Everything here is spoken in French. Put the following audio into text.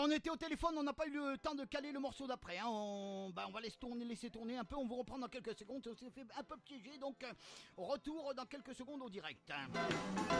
on était au téléphone, on n'a pas eu le temps de caler le morceau d'après. Hein. On va laisser tourner un peu, on vous reprend dans quelques secondes. On s'est fait un peu piéger, donc retour dans quelques secondes au direct.